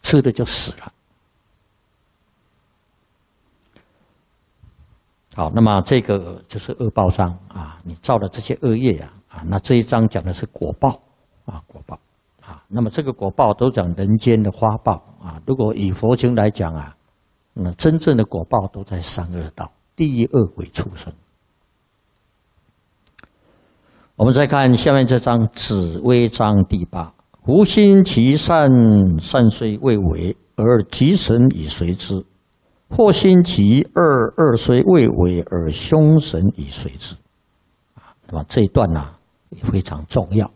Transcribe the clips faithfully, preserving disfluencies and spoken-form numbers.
吃的就死了。好，那么这个就是恶报章啊，你造了这些恶业啊，啊，那这一章讲的是果报啊，果报啊，那么这个果报都讲人间的花报啊。如果以佛经来讲啊，那真正的果报都在三恶道，地狱、恶鬼、畜生。我们再看下面这章紫微章第八：福心其善，善虽未为，而吉神以随之；祸心其恶，恶虽未为，而凶神以随之。啊，那么这一段呢、啊、也非常重要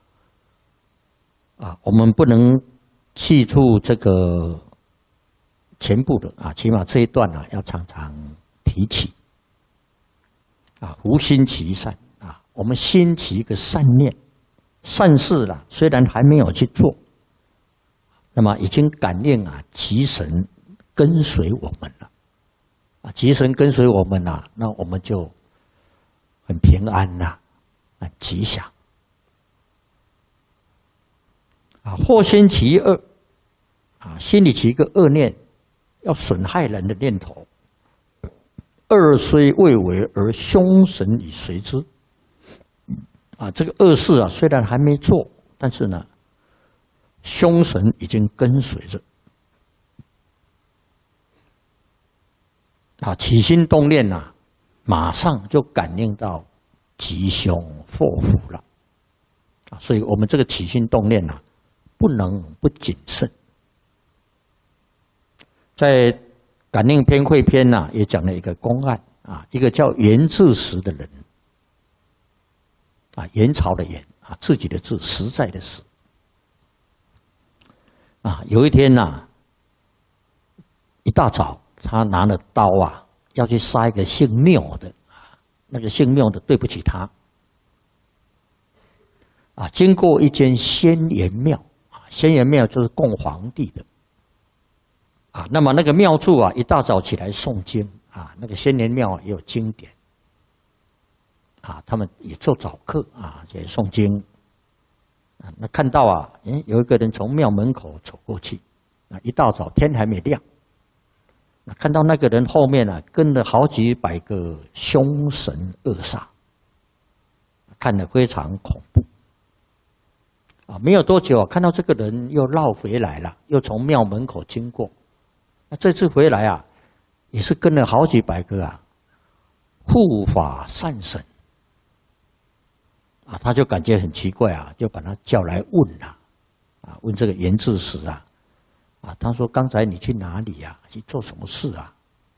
啊，我们不能记住这个全部的啊，起码这一段呢、啊、要常常提起啊。福心其善。我们兴起一个善念、善事啦，虽然还没有去做，那么已经感应啊，吉神跟随我们了，啊，吉神跟随我们了，那我们就很平安啦，很吉祥。啊，祸心其恶，啊，心里起一个恶念，要损害人的念头，恶虽未为，而凶神以随之。啊，这个恶事啊，虽然还没做，但是呢，凶神已经跟随着。啊，起心动念呐、啊，马上就感应到吉凶祸福了。啊，所以我们这个起心动念呐、啊，不能不谨慎。在《感应篇会篇》呐，也讲了一个公案啊，一个叫元治时的人。啊，元朝的元啊，自己的字，实在的实。啊，有一天呐、啊，一大早，他拿了刀啊，要去杀一个姓缪的啊，那个姓缪的对不起他。啊，经过一间仙岩庙啊，仙岩庙就是供皇帝的。啊，那么那个庙祝啊，一大早起来诵经啊，那个仙岩庙啊也有经典。啊，他们也做早课啊，也诵经。啊，那看到啊，哎，有一个人从庙门口走过去，啊，一大早天还没亮，那看到那个人后面啊，跟了好几百个凶神恶煞，看得非常恐怖。啊，没有多久啊，看到这个人又绕回来了，又从庙门口经过。那这次回来啊，也是跟了好几百个啊护法善神。啊，他就感觉很奇怪啊，就把他叫来问了，啊，问这个元治时啊，啊，他说刚才你去哪里呀、啊？去做什么事啊？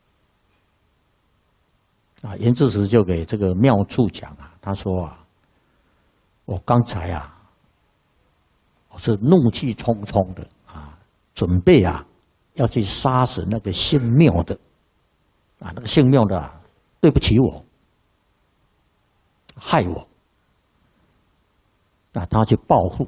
啊，元治时就给这个庙祝讲啊，他说啊，我刚才啊，我是怒气冲冲的啊，准备啊要去杀死那个姓缪的，啊，那个姓缪的、啊、对不起我，害我。啊，他去报复。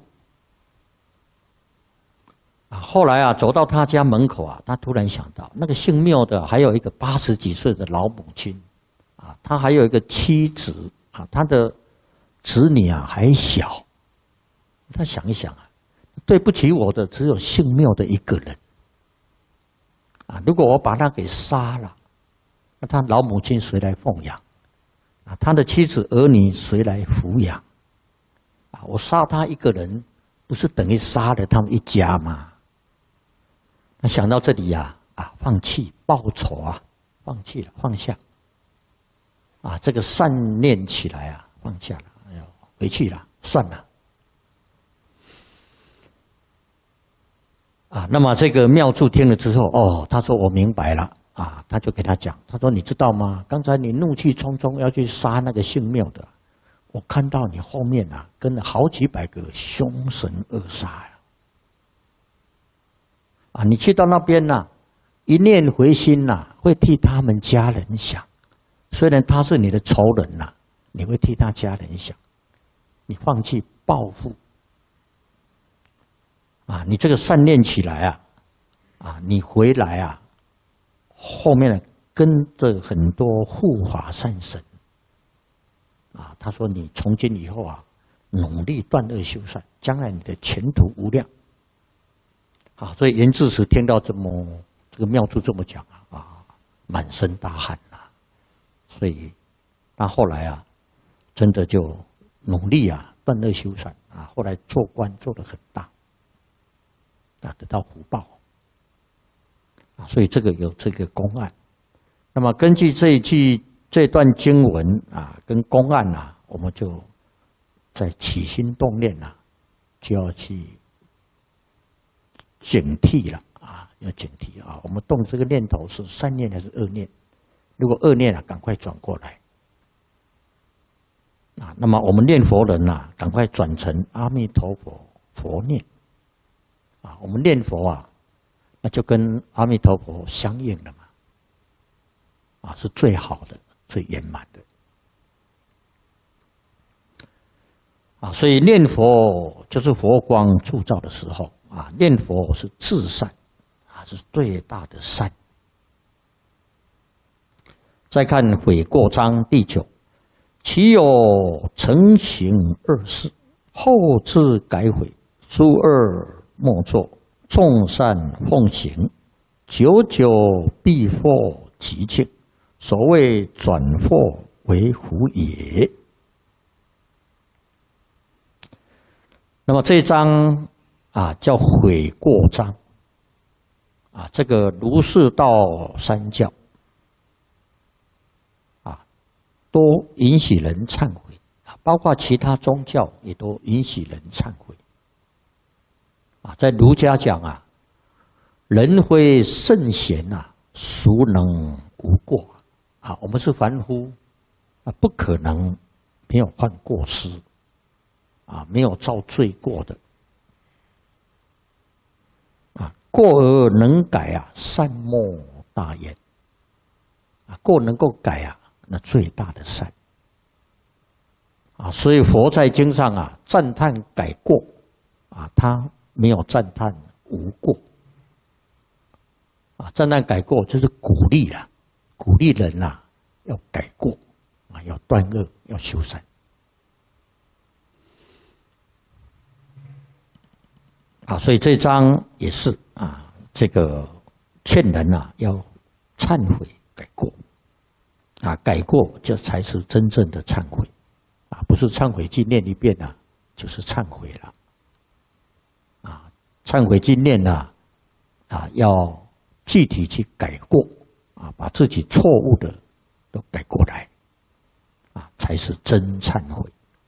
啊，后来啊，走到他家门口啊，他突然想到，那个姓缪的还有一个八十几岁的老母亲，啊，他还有一个妻子，啊，他的子女啊还小。他想一想啊，对不起我的只有姓缪的一个人。啊，如果我把他给杀了，那他老母亲谁来奉养？啊，他的妻子儿女谁来抚养？啊，我杀他一个人，不是等于杀了他们一家吗？那想到这里呀、啊，啊，放弃报仇啊，放弃了，放下。啊，这个善念起来啊，放下了，哎呦，回去了，算了。啊，那么这个妙祝听了之后，哦，他说我明白了。啊，他就给他讲，他说你知道吗？刚才你怒气冲冲要去杀那个姓缪的。我看到你后面啊，跟了好几百个凶神恶煞呀！啊，你去到那边呐、啊，一念回心呐、啊，会替他们家人想。虽然他是你的仇人呐、啊，你会替他家人想。你放弃报复啊，你这个善念起来啊，啊，你回来啊，后面呢跟着很多护法善神。啊，他说：“你从今以后啊，努力断恶修善，将来你的前途无量。” 啊，所以严智慈听到这么这个妙珠这么讲啊，啊，满身大汗啊，所以他后来啊，真的就努力啊，断恶修善啊，后来做官做得很大，啊，得到福报啊，所以这个有这个公案。那么根据这一句这段经文啊，跟公案啊，我们就在起心动念啊，就要去警惕了啊，要警惕啊！我们动这个念头是善念还是恶念？如果恶念啊，赶快转过来啊！那么我们念佛人呐、啊，赶快转成阿弥陀佛佛念啊！我们念佛啊，那就跟阿弥陀佛相应了嘛，啊，是最好的、最圆满的啊！所以念佛就是佛光铸造的时候。啊，念佛是至善，啊，是最大的善。再看悔过章第九，其有成行二事，后自改悔，诸恶莫作，众善奉行，久久必获极境。所谓转祸为福也。那么这一章。啊，叫悔过章啊，这个儒释道三教啊，都允许人忏悔啊，包括其他宗教也都允许人忏悔啊。在儒家讲啊，人非圣贤呐，孰能无过啊？我们是凡夫啊，不可能没有犯过失啊，没有造罪过的。过而能改啊，善莫大焉。啊，过能够改啊，那最大的善。啊，所以佛在经上啊赞叹改过，啊，他没有赞叹无过。啊，赞叹改过就是鼓励啦，鼓励人呐、啊、要改过，啊，要断恶，要修善。啊，所以这章也是啊，这个劝人啊要忏悔改过，啊，改过这才是真正的忏悔，啊，不是忏悔经念一遍啊，就是忏悔了，啊，忏悔经念呢，啊，要具体去改过，啊，把自己错误的都改过来，啊，才是真忏悔。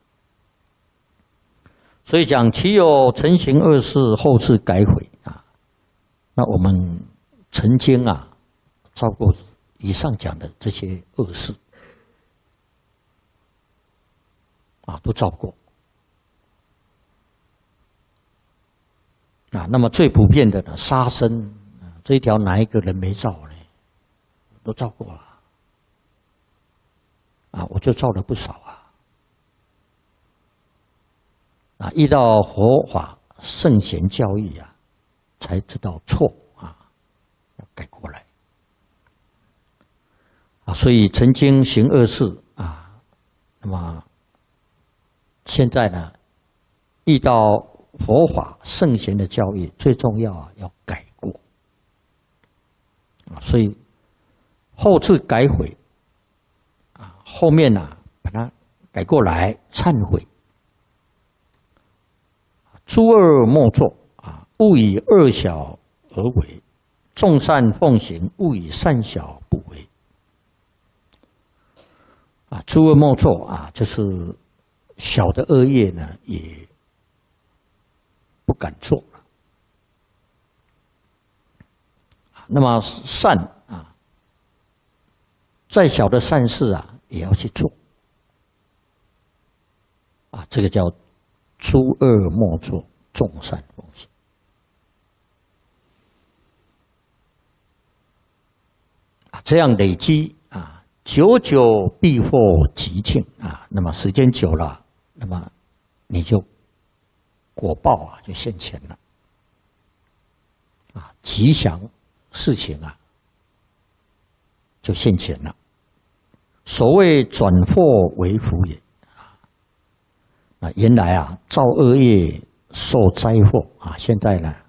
所以讲，其有成行恶事，后自改悔啊。那我们曾经啊，造过以上讲的这些恶事啊，都造过啊。那么最普遍的呢，杀生这一条，哪一个人没造呢？都造过了啊，我就造了不少啊。啊，遇到佛法圣贤教育啊，才知道错啊，要改过来啊。所以曾经行恶事啊，那么现在呢，遇到佛法圣贤的教育，最重要啊，要改过啊。所以后自改悔啊，后面呢、啊，把它改过来，忏悔。诸恶莫作啊，勿以恶小而为；众善奉行，勿以善小不为。啊，诸恶莫作啊，就是小的恶业呢，也不敢做了。那么善啊，再小的善事啊，也要去做。啊，这个叫。诸恶莫作，众善奉行。啊，这样累积啊，久久必获极境啊。那么时间久了，那么你就果报啊就现前了。啊，吉祥事情啊就现前了。所谓转祸为福也。啊，原来啊，造恶业受灾祸啊，现在呢